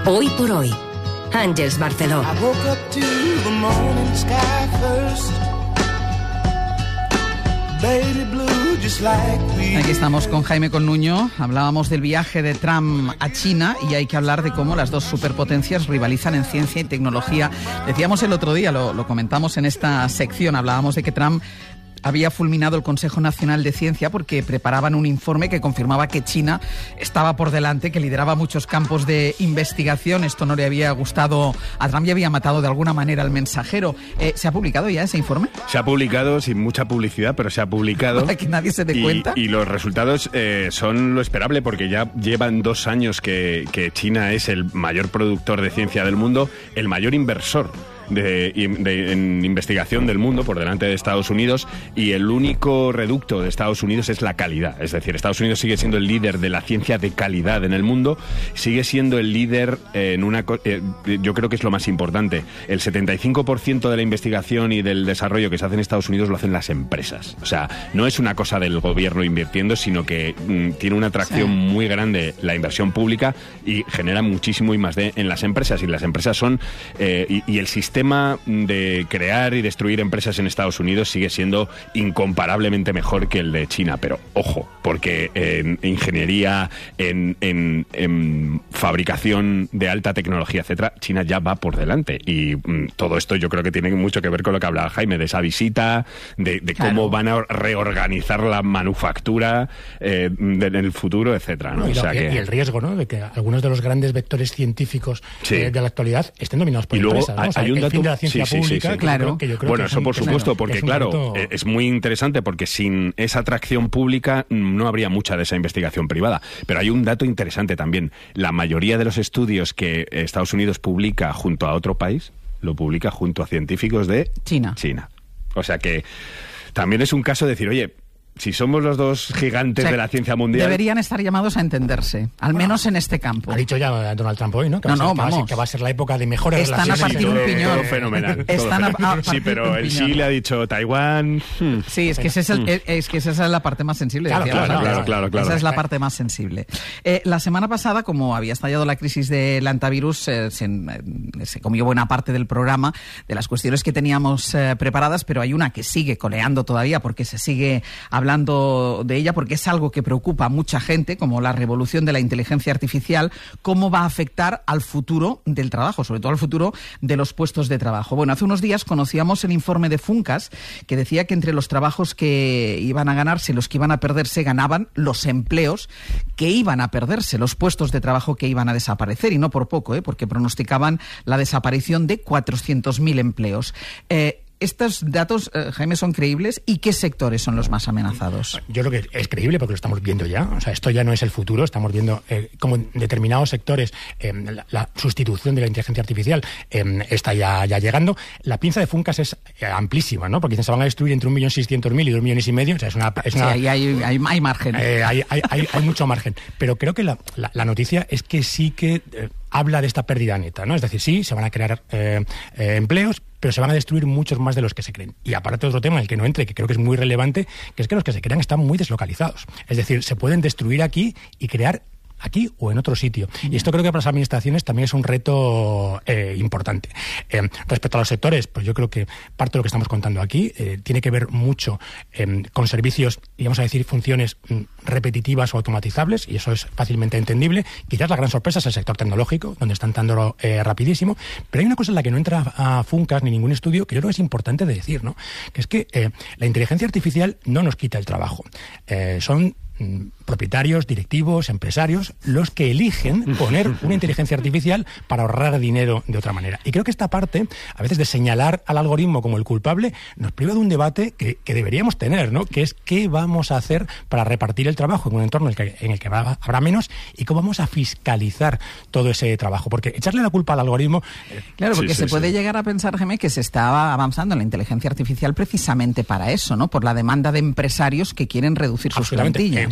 Hoy por hoy, Àngels Barceló. Aquí estamos con Jaime Connuño. Hablábamos del viaje de Trump a China y hay que hablar de cómo las dos superpotencias rivalizan en ciencia y tecnología. Decíamos el otro día, lo comentamos en esta sección, hablábamos de que Trump había fulminado el Consejo Nacional de Ciencia porque preparaban un informe que confirmaba que China estaba por delante, que lideraba muchos campos de investigación. Esto no le había gustado a Trump y había matado de alguna manera al mensajero. ¿Se ha publicado ya ese informe? Se ha publicado sin mucha publicidad, pero se ha publicado. Para que nadie se dé cuenta. Y los resultados son lo esperable porque ya llevan 2 años que China es el mayor productor de ciencia del mundo, el mayor inversor en investigación del mundo por delante de Estados Unidos, y el único reducto de Estados Unidos es la calidad. Es decir, Estados Unidos sigue siendo el líder de la ciencia de calidad en el mundo, sigue siendo el líder en yo creo que es lo más importante. El 75% de la investigación y del desarrollo que se hace en Estados Unidos lo hacen las empresas. O sea, no es una cosa del gobierno invirtiendo, sino que tiene una atracción muy grande la inversión pública y genera muchísimo I+D en las empresas. Y las empresas son y el sistema de crear y destruir empresas en Estados Unidos sigue siendo incomparablemente mejor que el de China. Pero ojo, porque en ingeniería, en fabricación de alta tecnología, etcétera, China ya va por delante. Y todo esto yo creo que tiene mucho que ver con lo que hablaba Jaime, de esa visita, de cómo van a reorganizar la manufactura en el futuro, etcétera, ¿no? Y el riesgo, ¿no?, de que algunos de los grandes vectores científicos de la actualidad estén dominados por empresas, ¿no? Hay un el fin de la ciencia pública, claro. Bueno, eso por supuesto, porque claro, es muy interesante porque sin esa atracción pública no habría mucha de esa investigación privada. Pero hay un dato interesante también. La mayoría de los estudios que Estados Unidos publica junto a otro país, lo publica junto a científicos de China. O sea que también es un caso de decir, oye, si somos los dos gigantes de la ciencia mundial, deberían estar llamados a entenderse, al menos en este campo. Ha dicho ya Donald Trump hoy, ¿no? Que va a ser la época de mejores relaciones. Están a partir un piñón. Todo fenomenal. Sí, pero él sí le ha dicho Taiwán. Sí, es que esa es la parte más sensible. Claro. Esa es la parte más sensible. La semana pasada, como había estallado la crisis del antivirus, se comió buena parte del programa de las cuestiones que teníamos preparadas, pero hay una que sigue coleando todavía porque se sigue hablando de ella, porque es algo que preocupa a mucha gente, como la revolución de la inteligencia artificial, cómo va a afectar al futuro del trabajo, sobre todo al futuro de los puestos de trabajo. Bueno, hace unos días conocíamos el informe de Funcas, que decía que entre los trabajos que iban a ganarse y los que iban a perderse, ganaban los empleos que iban a perderse, los puestos de trabajo que iban a desaparecer, y no por poco, porque pronosticaban la desaparición de 400.000 empleos. ¿Estos datos, Jaime, son creíbles? ¿Y qué sectores son los más amenazados? Yo creo que es creíble porque lo estamos viendo ya. O sea, esto ya no es el futuro. Estamos viendo como en determinados sectores la sustitución de la inteligencia artificial está ya llegando. La pinza de Funcas es amplísima, ¿no? Porque se van a destruir entre 1.600.000 y 2,5 millones. O sea, Sí, hay margen. Hay mucho margen. Pero creo que la noticia es que sí que habla de esta pérdida neta, ¿no? Es decir, sí, se van a crear empleos, pero se van a destruir muchos más de los que se creen. Y aparte otro tema en el que no entre, que creo que es muy relevante, que es que los que se crean están muy deslocalizados. Es decir, se pueden destruir aquí y crear aquí o en otro sitio. Y esto creo que para las administraciones también es un reto importante. Respecto a los sectores, pues yo creo que parte de lo que estamos contando aquí tiene que ver mucho con servicios, y vamos a decir funciones repetitivas o automatizables, y eso es fácilmente entendible. Quizás la gran sorpresa es el sector tecnológico, donde están dando rapidísimo, pero hay una cosa en la que no entra a Funcas ni ningún estudio, que yo creo que es importante de decir, ¿no? Que es que la inteligencia artificial no nos quita el trabajo. Son propietarios, directivos, empresarios, los que eligen poner una inteligencia artificial para ahorrar dinero de otra manera. Y creo que esta parte, a veces de señalar al algoritmo como el culpable, nos priva de un debate que deberíamos tener, ¿no? Que es qué vamos a hacer para repartir el trabajo en un entorno en el que habrá menos, y cómo vamos a fiscalizar todo ese trabajo. Porque echarle la culpa al algoritmo... Claro, porque se puede llegar a pensar, Jaime, que se está avanzando en la inteligencia artificial precisamente para eso, ¿no? Por la demanda de empresarios que quieren reducir sus plantillas. Wall Street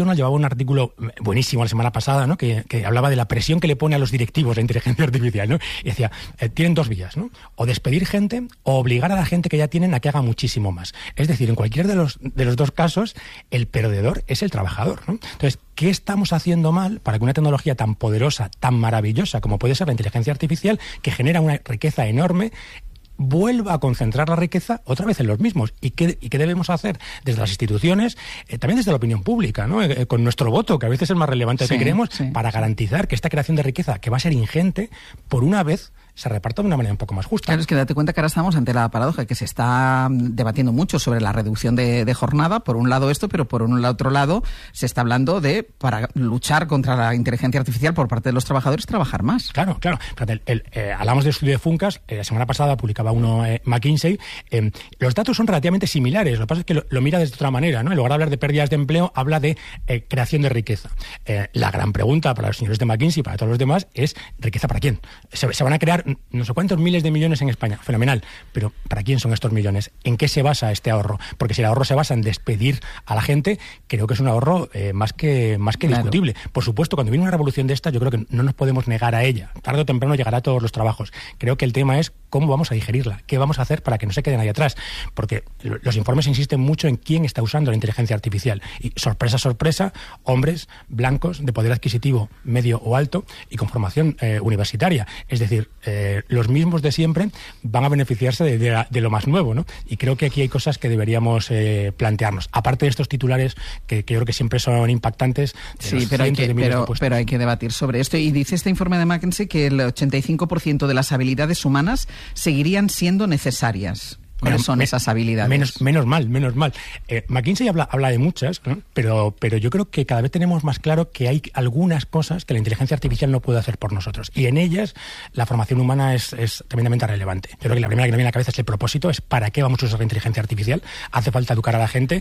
Journal llevaba un artículo buenísimo la semana pasada, ¿no? que hablaba de la presión que le pone a los directivos la inteligencia artificial, ¿no? Y decía, tienen dos vías, ¿no? O despedir gente o obligar a la gente que ya tienen a que haga muchísimo más. Es decir, en cualquier de los dos casos, el perdedor es el trabajador, ¿no? Entonces, ¿qué estamos haciendo mal para que una tecnología tan poderosa, tan maravillosa como puede ser la inteligencia artificial, que genera una riqueza enorme, vuelva a concentrar la riqueza otra vez en los mismos? ¿Y qué debemos hacer desde las instituciones, también desde la opinión pública, ¿no? Con nuestro voto, que a veces es más relevante que creemos, para garantizar que esta creación de riqueza, que va a ser ingente, por una vez se reparta de una manera un poco más justa? Claro, es que date cuenta que ahora estamos ante la paradoja, que se está debatiendo mucho sobre la reducción de jornada, por un lado esto, pero por un otro lado se está hablando de, para luchar contra la inteligencia artificial por parte de los trabajadores, trabajar más. Claro. Hablamos del estudio de Funcas, la semana pasada publicaba uno McKinsey. Los datos son relativamente similares, lo que pasa es que lo mira de otra manera, ¿no? En lugar de hablar de pérdidas de empleo, habla de creación de riqueza. La gran pregunta para los señores de McKinsey y para todos los demás es, ¿riqueza para quién? Se van a crear no sé cuántos miles de millones en España, fenomenal, pero ¿para quién son estos millones? ¿En qué se basa este ahorro? Porque si el ahorro se basa en despedir a la gente, creo que es un ahorro más que discutible. Por supuesto, cuando viene una revolución de esta, yo creo que no nos podemos negar a ella. Tarde o temprano llegará a todos los trabajos. Creo que el tema es cómo vamos a digerirla, qué vamos a hacer para que no se queden ahí atrás, porque los informes insisten mucho en quién está usando la inteligencia artificial. Y sorpresa, sorpresa, hombres blancos de poder adquisitivo medio o alto y con formación universitaria. Es decir, los mismos de siempre van a beneficiarse de lo más nuevo, ¿no? Y creo que aquí hay cosas que deberíamos plantearnos. Aparte de estos titulares que yo creo que siempre son impactantes. Sí, pero hay que debatir sobre esto. Y dice este informe de McKinsey que el 85% de las habilidades humanas seguirían siendo necesarias. ¿Cuáles son esas habilidades? Menos mal. McKinsey habla de muchas, ¿no? pero yo creo que cada vez tenemos más claro que hay algunas cosas que la inteligencia artificial no puede hacer por nosotros. Y en ellas la formación humana es tremendamente relevante. Yo creo que la primera que me viene a la cabeza es el propósito, es para qué vamos a usar la inteligencia artificial. Hace falta educar a la gente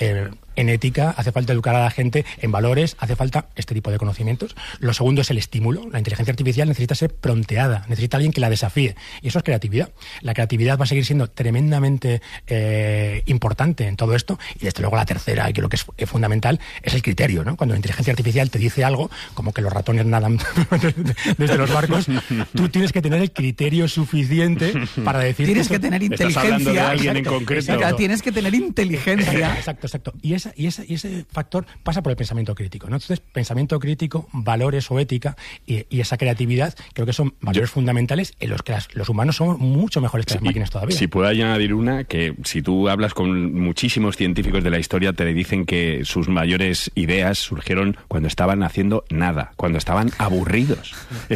en ética, hace falta educar a la gente en valores, hace falta este tipo de conocimientos. Lo segundo es el estímulo. La inteligencia artificial necesita ser pronteada, necesita alguien que la desafíe. Y eso es creatividad. La creatividad va a seguir siendo tremendamente importante en todo esto. Y desde luego la tercera, y creo que es fundamental, es el criterio, ¿no? Cuando la inteligencia artificial te dice algo, como que los ratones nadan desde los barcos, tú tienes que tener el criterio suficiente para decir... Tienes que tener inteligencia. Estás hablando de alguien en concreto. Exacto. Tienes que tener inteligencia. Exacto. Y ese factor pasa por el pensamiento crítico, ¿no? Entonces, pensamiento crítico, valores o ética y esa creatividad, creo que son valores fundamentales en los que los humanos somos mucho mejores que las máquinas todavía. Si puedo añadir una, que si tú hablas con muchísimos científicos de la historia, te dicen que sus mayores ideas surgieron cuando estaban haciendo nada, cuando estaban aburridos.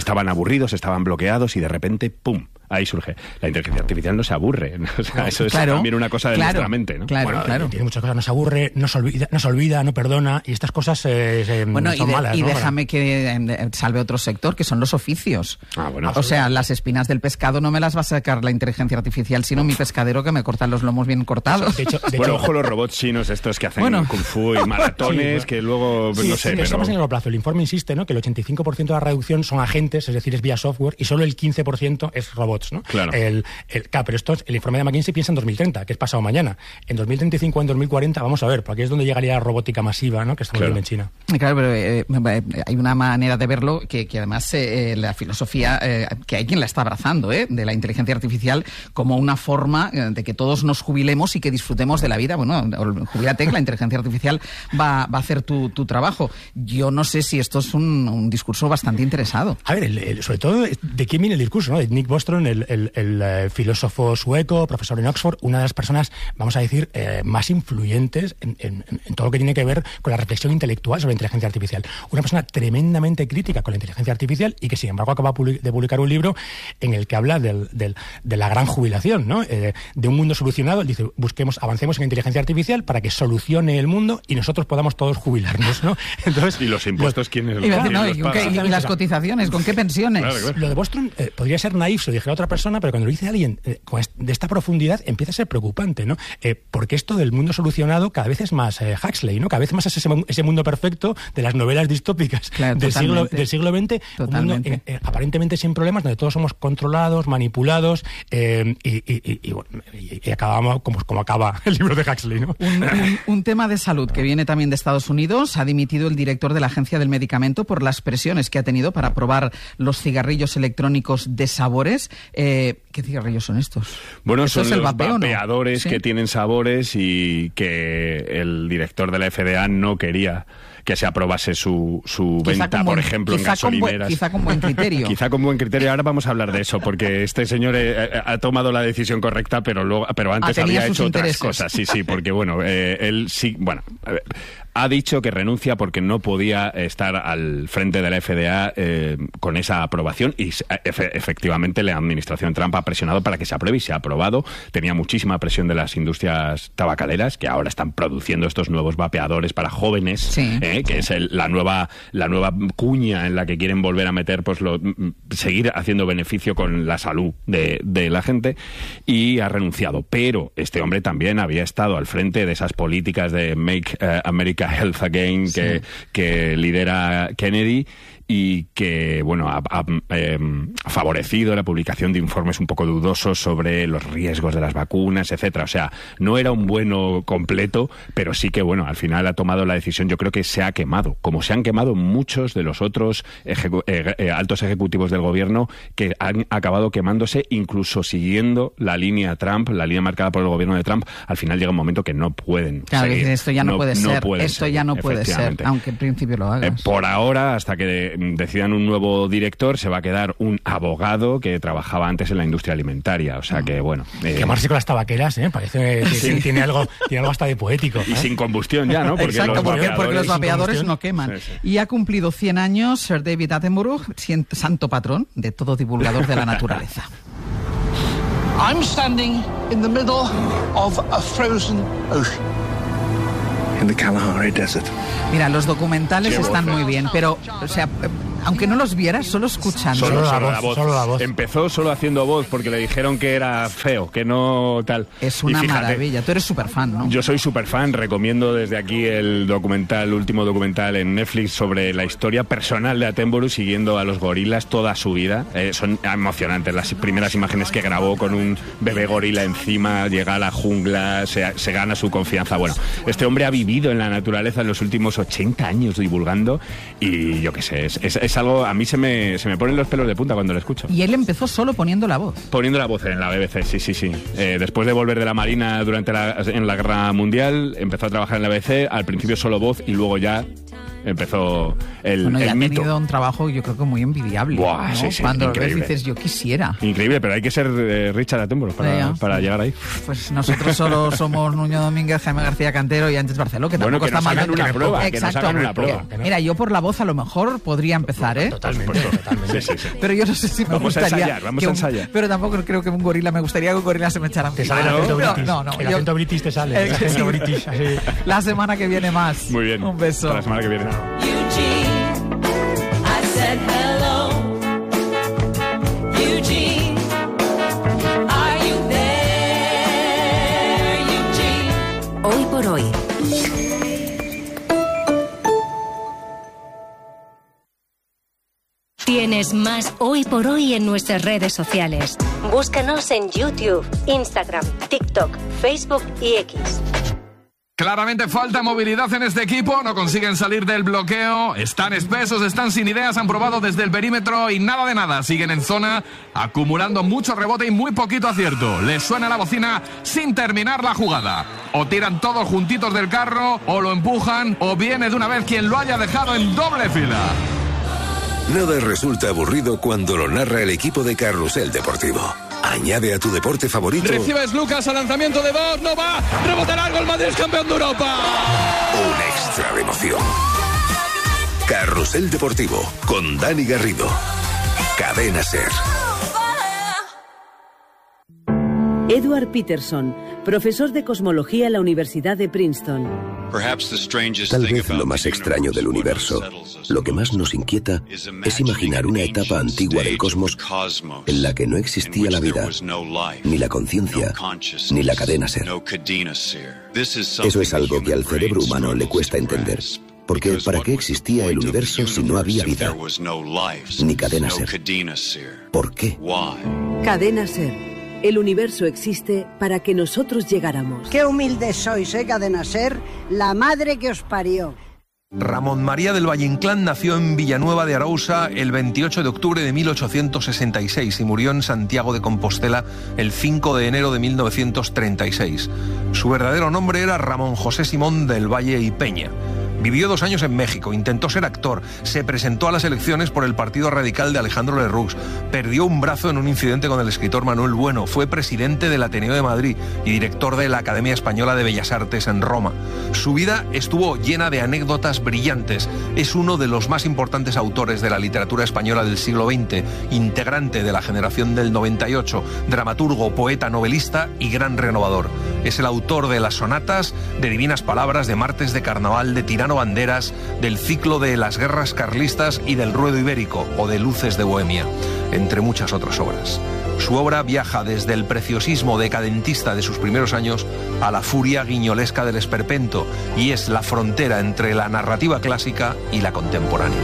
Estaban bloqueados y de repente, ¡pum!, ahí surge. La inteligencia artificial no se aburre. O sea, eso es también una cosa de nuestra mente, ¿no? Claro. Tiene muchas cosas, no se aburre, no se olvida, no perdona, y estas cosas son malas. Y ¿no? déjame que salve otro sector, que son los oficios. O sea, las espinas del pescado no me las va a sacar la inteligencia artificial, sino mi pescadero que me corta los lomos bien cortados. De hecho, ojo los robots chinos estos que hacen kung fu y maratones, que luego, no sé, pero... Estamos en el largo plazo. El informe insiste, ¿no?, que el 85% de la reducción son agentes, es decir, es vía software, y solo el 15% es robots, ¿no? Claro. Pero el informe de McKinsey piensa en 2030, que es pasado mañana. En 2035, en 2040, vamos a ver, porque es donde llegaría la robótica masiva, ¿no?, que estamos viendo en China. Claro, pero hay una manera de verlo que además la filosofía, que hay quien la está abrazando, de la inteligencia artificial como una forma de que todos nos jubilemos y que disfrutemos de la vida. Bueno, jubílate, que la inteligencia artificial va a hacer tu trabajo. Yo no sé si esto es un discurso bastante interesado. A ver, sobre todo, ¿de quién viene el discurso, no? De Nick Bostrom, el filósofo sueco, profesor en Oxford, una de las personas, vamos a decir, más influyentes en todo lo que tiene que ver con la reflexión intelectual sobre la inteligencia artificial. Una persona tremendamente crítica con la inteligencia artificial y que, sin embargo, acaba de publicar un libro en el que habla de la gran jubilación, ¿no? De un mundo solucionado. Él dice, avancemos en la inteligencia artificial para que solucione el mundo y nosotros podamos todos jubilarnos, ¿no? Entonces, ¿y los impuestos quiénes los pagan? ¿Y las cotizaciones? ¿Con qué pensiones? Claro. Lo de Bostrom podría ser naif, si lo dijera otra persona, pero cuando lo dice alguien de esta profundidad empieza a ser preocupante, ¿no? Porque esto del mundo solucionado cada vez es más Huxley, ¿no? Cada vez más es ese mundo perfecto de las novelas distópicas del siglo XX, un mundo aparentemente sin problemas, donde todos somos controlados, manipulados, y acabamos como acaba el libro de Huxley, ¿no? Un tema de salud que viene también de Estados Unidos. Ha dimitido el director de la Agencia del Medicamento por las presiones que ha tenido para probar los cigarrillos electrónicos de sabores. ¿Qué cigarrillos son estos? Bueno, ¿Esto son es el los vapeo, vapeadores ¿no? que tienen sabores y que el director de la FDA no quería que se aprobase su venta, por ejemplo, en gasolineras. Quizá con buen criterio. Quizá con buen criterio. Ahora vamos a hablar de eso, porque este señor ha tomado la decisión correcta, pero antes había hecho otras cosas. Sí, porque bueno, él sí, bueno, ha dicho que renuncia porque no podía estar al frente de la FDA con esa aprobación y efectivamente la administración Trump ha presionado para que se apruebe y se ha aprobado. Tenía muchísima presión de las industrias tabacaleras que ahora están produciendo estos nuevos vapeadores para jóvenes, sí. Que es la nueva cuña en la que quieren volver a meter, pues seguir haciendo beneficio con la salud de la gente, y ha renunciado. Pero este hombre también había estado al frente de esas políticas de Make America Health Again que lidera Kennedy, y que, bueno, ha favorecido la publicación de informes un poco dudosos sobre los riesgos de las vacunas, etcétera. O sea, no era un bueno completo, pero sí que, bueno, al final ha tomado la decisión. Yo creo que se ha quemado, como se han quemado muchos de los otros altos ejecutivos del gobierno que han acabado quemándose, incluso siguiendo la línea Trump, la línea marcada por el gobierno de Trump. Al final llega un momento que no pueden seguir. Esto ya no puede ser. Esto ya no puede ser, aunque en principio lo hagas. Por ahora, hasta que decidan un nuevo director, se va a quedar un abogado que trabajaba antes en la industria alimentaria. O sea que, bueno... Quemarse con las tabaqueras, parece que tiene algo hasta de poético. Y sin combustión ya, ¿no? Porque los vapeadores no queman. Sí. Y ha cumplido 100 años Sir David Attenborough, santo patrón de todo divulgador de la naturaleza. I'm standing in the middle of a frozen ocean. In the Kalahari Desert. Mira, los documentales están muy bien, pero, o sea, aunque no los vieras, solo escuchando. Solo la voz. Empezó solo haciendo voz porque le dijeron que era feo, que no tal. Es una maravilla. Tú eres súper fan, ¿no? Yo soy súper fan. Recomiendo desde aquí el último documental en Netflix sobre la historia personal de Attenborough, siguiendo a los gorilas toda su vida. Son emocionantes las primeras imágenes que grabó con un bebé gorila encima, llega a la jungla, se gana su confianza. Bueno, este hombre ha vivido en la naturaleza en los últimos 80 años divulgando, y yo qué sé, es algo, a mí se me ponen los pelos de punta cuando lo escucho. Y él empezó solo poniendo la voz. Poniendo la voz en la BBC, sí. Después de volver de la Marina en la Guerra Mundial, empezó a trabajar en la BBC, al principio solo voz y luego ya empezó el mito. Ha mito. tenido un trabajo, yo creo que muy envidiable. Buah, ¿no? sí, Cuando increíble. ves dices, yo quisiera. Increíble, pero hay que ser Richard Attenborough para llegar ahí. Pues nosotros solo somos Nuño Domínguez, Jaime García Cantero y Ángels Barceló, que tampoco está mal. Una prueba, exacto. Que nos hagan una prueba. Mira, yo por la voz a lo mejor podría empezar, ¿eh? Totalmente. Sí. Pero yo no sé si me gustaría. Vamos a ensayar. Pero tampoco creo que un gorila, me gustaría que un gorila se me echara Te sale el acento british. No, el acento british te sale. El acento british. La semana que viene más. Muy bien. Un beso. Hasta la semana que viene. Hoy por hoy. Tienes más Hoy por Hoy en nuestras redes sociales. Búscanos en YouTube, Instagram, TikTok, Facebook y X. Claramente falta movilidad en este equipo, no consiguen salir del bloqueo, están espesos, están sin ideas, han probado desde el perímetro y nada de nada, siguen en zona, acumulando mucho rebote y muy poquito acierto. Les suena la bocina sin terminar la jugada. O tiran todos juntitos del carro, o lo empujan, o viene de una vez quien lo haya dejado en doble fila. Nada resulta aburrido cuando lo narra el equipo de Carrusel Deportivo. Añade a tu deporte favorito. Recibes Lucas al lanzamiento de Bob, no va, rebote largo, el Madrid es campeón de Europa. Un extra de emoción. Carrusel Deportivo con Dani Garrido. Cadena SER. Edward Peterson, profesor de cosmología en la Universidad de Princeton. Tal vez lo más extraño del universo, lo que más nos inquieta, es imaginar una etapa antigua del cosmos en la que no existía la vida, ni la conciencia, ni la cadena ser. Eso es algo que al cerebro humano le cuesta entender. Porque ¿para qué existía el universo si no había vida? Ni cadena ser. ¿Por qué? Cadena ser. El universo existe para que nosotros llegáramos. Qué humildes sois, Cadena Ser, la madre que os parió. Ramón María del Valle Inclán nació en Villanueva de Arousa el 28 de octubre de 1866 y murió en Santiago de Compostela el 5 de enero de 1936. Su verdadero nombre era Ramón José Simón del Valle y Peña. Vivió 2 años en México, intentó ser actor, se presentó a las elecciones por el Partido Radical de Alejandro Lerroux, perdió un brazo en un incidente con el escritor Manuel Bueno, fue presidente del Ateneo de Madrid y director de la Academia Española de Bellas Artes en Roma. Su vida estuvo llena de anécdotas brillantes. Es uno de los más importantes autores de la literatura española del siglo XX, integrante de la generación del 98, dramaturgo, poeta, novelista y gran renovador. Es el autor de las sonatas, de Divinas Palabras, de Martes de Carnaval, de Tirano Banderas, del ciclo de las guerras carlistas y del Ruedo Ibérico o de Luces de Bohemia, entre muchas otras obras. Su obra viaja desde el preciosismo decadentista de sus primeros años a la furia guiñolesca del esperpento y es la frontera entre la narrativa clásica y la contemporánea.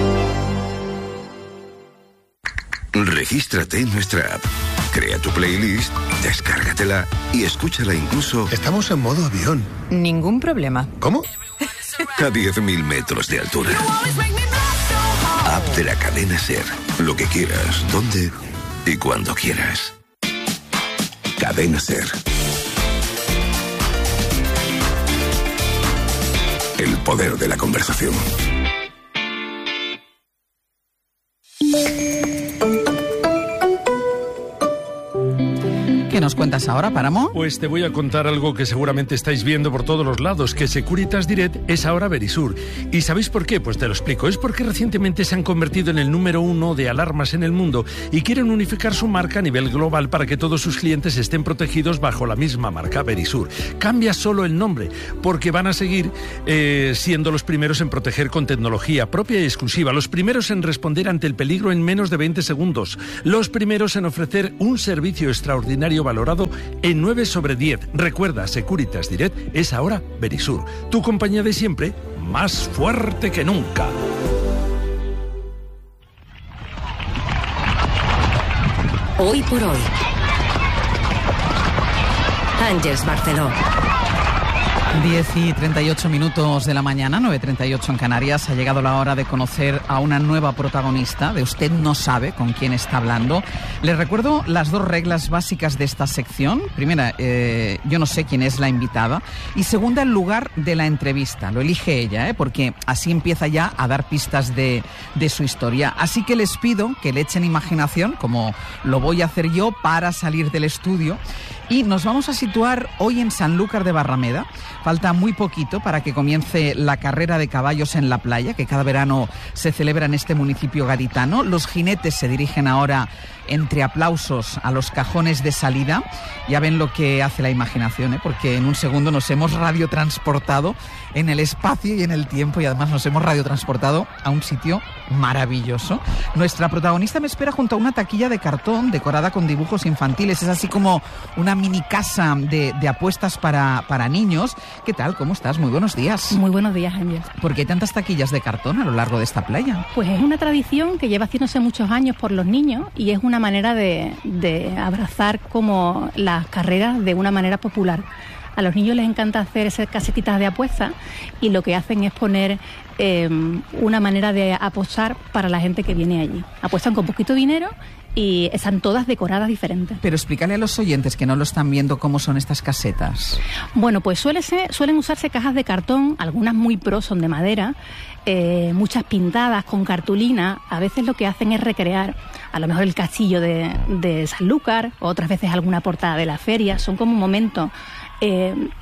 Regístrate en nuestra app. Crea tu playlist, descárgatela y escúchala incluso... Estamos en modo avión. Ningún problema. ¿Cómo? A 10.000 metros de altura. App de la cadena SER. Lo que quieras, donde y cuando quieras. Cadena SER. El poder de la conversación. ¿Qué nos cuentas ahora, Páramo? Pues te voy a contar algo que seguramente estáis viendo por todos los lados, que Securitas Direct es ahora Verisur. ¿Y sabéis por qué? Pues te lo explico. Es porque recientemente se han convertido en el número 1 de alarmas en el mundo y quieren unificar su marca a nivel global para que todos sus clientes estén protegidos bajo la misma marca, Verisur. Cambia solo el nombre, porque van a seguir siendo los primeros en proteger con tecnología propia y exclusiva, los primeros en responder ante el peligro en menos de 20 segundos, los primeros en ofrecer un servicio extraordinario valorado en 9 sobre 10. Recuerda, Securitas Direct es ahora Verisur, tu compañía de siempre, más fuerte que nunca. Hoy por hoy. Àngels Barceló. 10:38 de la mañana, 9:38 en Canarias. Ha llegado la hora de conocer a una nueva protagonista de Usted no sabe con quién está hablando. Les recuerdo las 2 reglas básicas de esta sección. Primera, yo no sé quién es la invitada. Y segunda, el lugar de la entrevista. Lo elige ella, porque así empieza ya a dar pistas de su historia. Así que les pido que le echen imaginación, como lo voy a hacer yo, para salir del estudio. Y nos vamos a situar hoy en Sanlúcar de Barrameda. Falta muy poquito para que comience la carrera de caballos en la playa, que cada verano se celebra en este municipio gaditano. Los jinetes se dirigen ahora entre aplausos a los cajones de salida. Ya ven lo que hace la imaginación, porque en un segundo nos hemos radiotransportado en el espacio y en el tiempo, y además nos hemos radiotransportado a un sitio maravilloso. Nuestra protagonista me espera junto a una taquilla de cartón decorada con dibujos infantiles. Es así como una mini casa de apuestas para niños. ¿Qué tal? ¿Cómo estás? Muy buenos días. Muy buenos días, Ángel. ¿Por qué hay tantas taquillas de cartón a lo largo de esta playa? Pues es una tradición que lleva haciéndose muchos años por los niños y es una manera de abrazar como las carreras de una manera popular. A los niños les encanta hacer esas casetitas de apuestas y lo que hacen es poner una manera de apostar para la gente que viene allí. Apuestan con poquito dinero y están todas decoradas diferentes. Pero explícale a los oyentes que no lo están viendo cómo son estas casetas. Bueno, pues suelen usarse cajas de cartón, algunas muy pro son de madera, muchas pintadas con cartulina. A veces lo que hacen es recrear a lo mejor el castillo de Sanlúcar, otras veces alguna portada de la feria. Son como momentos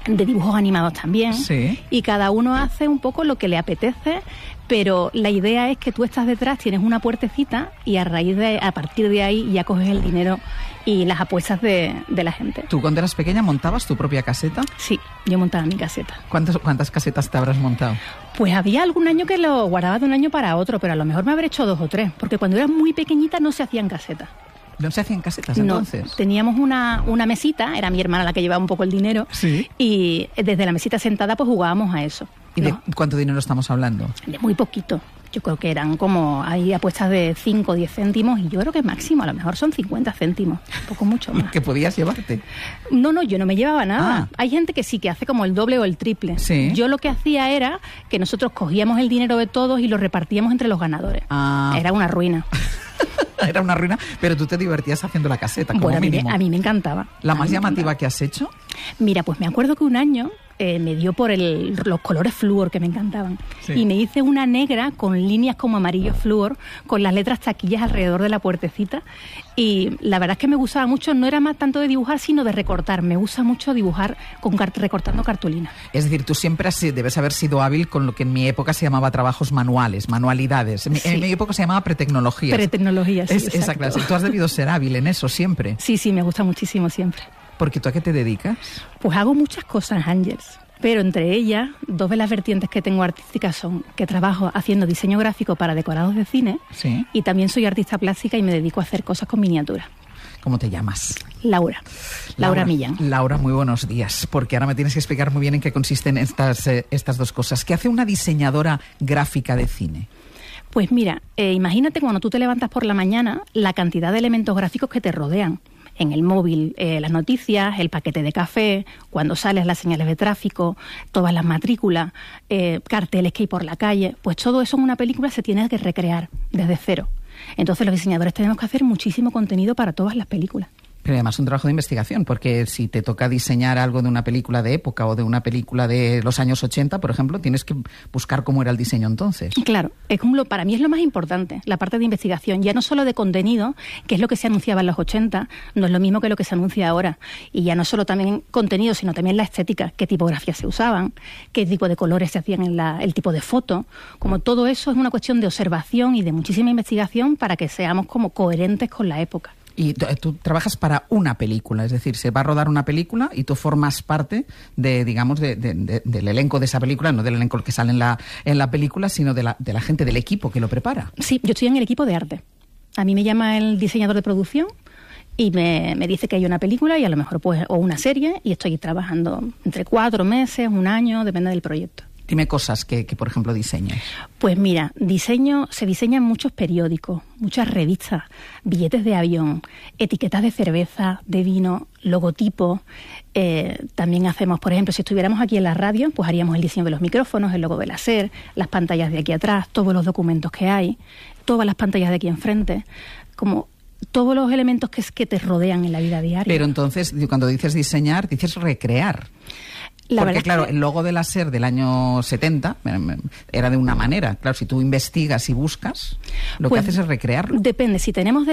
de dibujos animados también. Sí. Y cada uno hace un poco lo que le apetece, pero la idea es que tú estás detrás, tienes una puertecita y a partir de ahí ya coges el dinero y las apuestas de la gente. ¿Tú cuando eras pequeña montabas tu propia caseta? Sí, yo montaba mi caseta. ¿Cuántas casetas te habrás montado? Pues había algún año que lo guardaba de un año para otro, pero a lo mejor me habré hecho 2 o 3, porque cuando era muy pequeñita no se hacían casetas. ¿No se hacían casetas entonces? No, teníamos una mesita, era mi hermana la que llevaba un poco el dinero, sí, y desde la mesita sentada pues jugábamos a eso. ¿Y de cuánto dinero estamos hablando? De muy poquito. Yo creo que eran como, hay apuestas de 5 o 10 céntimos y yo creo que máximo, a lo mejor son 50 céntimos, un poco mucho más. ¿Que podías llevarte? No, yo no me llevaba nada. Hay gente que sí, que hace como el doble o el triple. ¿Sí? Yo lo que hacía era que nosotros cogíamos el dinero de todos y lo repartíamos entre los ganadores. Era una ruina. Era una ruina, pero tú te divertías haciendo la caseta, como mínimo. A mí me encantaba. ¿La más llamativa que has hecho? Mira, pues me acuerdo que un año me dio por los colores flúor que me encantaban. Sí. Y me hice una negra con líneas como amarillo flúor, con las letras taquillas alrededor de la puertecita. Y la verdad es que me gustaba mucho, no era más tanto de dibujar, sino de recortar. Me gusta mucho dibujar recortando cartulina. Es decir, tú siempre debes haber sido hábil con lo que en mi época se llamaba trabajos manuales, manualidades. En mi época se llamaba pretecnologías. Pretecnologías, sí, esa clase. Tú has debido ser hábil en eso siempre. Sí, me gusta muchísimo siempre. ¿Porque tú a qué te dedicas? Pues hago muchas cosas, Ángeles. Pero entre ellas, 2 de las vertientes que tengo artísticas son que trabajo haciendo diseño gráfico para decorados de cine, ¿sí? Y también soy artista plástica y me dedico a hacer cosas con miniaturas. ¿Cómo te llamas? Laura Millán. Laura, muy buenos días, porque ahora me tienes que explicar muy bien en qué consisten estas 2 cosas. ¿Qué hace una diseñadora gráfica de cine? Pues mira, imagínate cuando tú te levantas por la mañana la cantidad de elementos gráficos que te rodean. En el móvil, las noticias, el paquete de café, cuando sales las señales de tráfico, todas las matrículas, carteles que hay por la calle, pues todo eso en una película se tiene que recrear desde cero. Entonces los diseñadores tenemos que hacer muchísimo contenido para todas las películas. Pero además un trabajo de investigación, porque si te toca diseñar algo de una película de época o de una película de los años 80, por ejemplo, tienes que buscar cómo era el diseño entonces. Claro, para mí es lo más importante, la parte de investigación, ya no solo de contenido, que es lo que se anunciaba en los 80, no es lo mismo que lo que se anuncia ahora. Y ya no solo también contenido, sino también la estética, qué tipografías se usaban, qué tipo de colores se hacían en el tipo de foto. Como todo eso es una cuestión de observación y de muchísima investigación para que seamos como coherentes con la época. Y tú trabajas para una película, es decir, se va a rodar una película y tú formas parte de, digamos, del elenco de esa película, no del elenco que sale en la película, sino de la gente del equipo que lo prepara. Sí, yo estoy en el equipo de arte. A mí me llama el diseñador de producción y me dice que hay una película y a lo mejor o una serie, y estoy trabajando entre 4 meses, 1 año, depende del proyecto. Dime cosas que por ejemplo, diseñas. Pues mira, se diseñan muchos periódicos, muchas revistas, billetes de avión, etiquetas de cerveza, de vino, logotipos. También hacemos, por ejemplo, si estuviéramos aquí en la radio, pues haríamos el diseño de los micrófonos, el logo de la SER, las pantallas de aquí atrás, todos los documentos que hay, todas las pantallas de aquí enfrente, como todos los elementos que te rodean en la vida diaria. Pero entonces, cuando dices diseñar, dices recrear. Porque claro, el logo de la SER del año 70 era de una manera. Claro, si tú investigas y buscas, lo que haces es recrearlo. Depende, si tenemos